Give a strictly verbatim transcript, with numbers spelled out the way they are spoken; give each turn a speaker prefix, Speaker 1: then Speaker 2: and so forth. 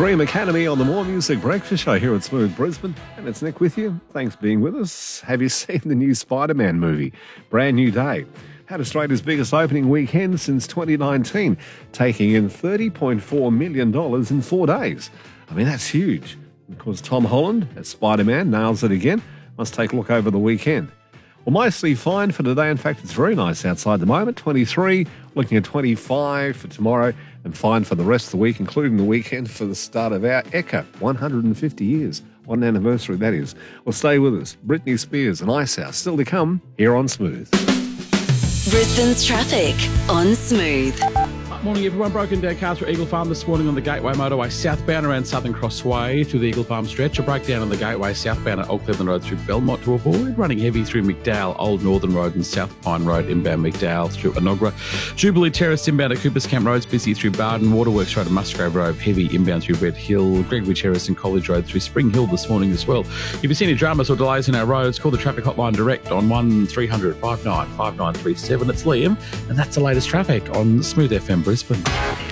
Speaker 1: Dream Academy on the More Music Breakfast Show here at Smooth Brisbane. And it's Nick with you. Thanks for being with us. Have you seen the new Spider-Man movie? Brand new day. Had Australia's biggest opening weekend since twenty nineteen, taking in thirty point four million dollars in four days. I mean, that's huge. Because Tom Holland, as Spider-Man, nails it again. Must take a look over the weekend. Well, mostly fine for today. In fact, it's very nice outside the moment. twenty-three, looking at twenty-five for tomorrow, and fine for the rest of the week, including the weekend for the start of our Ekka, one hundred fifty years. What an anniversary that is. Well, stay with us. Britney Spears and Ice House still to come here on Smooth.
Speaker 2: Brisbane's traffic on Smooth.
Speaker 3: Morning everyone, broken down car through Eagle Farm this morning on the Gateway Motorway southbound around Southern Crossway to the Eagle Farm stretch. A breakdown on the Gateway southbound at Old Cleveland Road through Belmont to avoid. Running heavy through McDowell, Old Northern Road and South Pine Road inbound McDowell through Enoggera. Jubilee Terrace inbound at Coopers Camp Roads busy through Barden. Waterworks Road and Musgrave Road heavy inbound through Red Hill. Gregory Terrace and College Road through Spring Hill this morning as well. If you see any dramas or delays in our roads, call the traffic hotline direct on one three hundred five nine five nine three seven. It's Liam and that's the latest traffic on Smooth F M Brisbane.